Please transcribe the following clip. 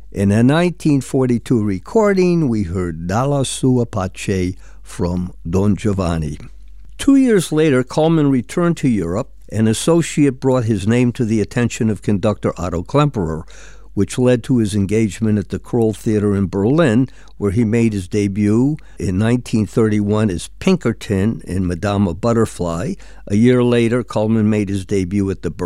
In a 1942 recording, we heard Dalla Sua Pace from Don Giovanni. 2 years later, Kallman returned to Europe. An associate brought his name to the attention of conductor Otto Klemperer, which led to his engagement at the Kroll Theater in Berlin, where he made his debut in 1931 as Pinkerton in Madama Butterfly. A year later, Kallman made his debut at the